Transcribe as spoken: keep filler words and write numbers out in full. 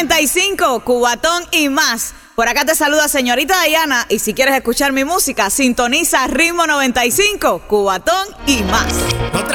noventa y cinco, Cubatón y más. Por acá te saluda señorita Diana y si quieres escuchar mi música, sintoniza Ritmo noventa y cinco, Cubatón y más.